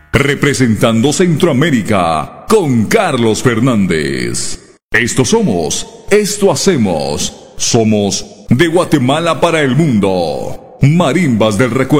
representando Centroamérica con Carlos Fernández. Esto somos, esto hacemos, somos de Guatemala para el mundo. Marimbas del Recuerdo.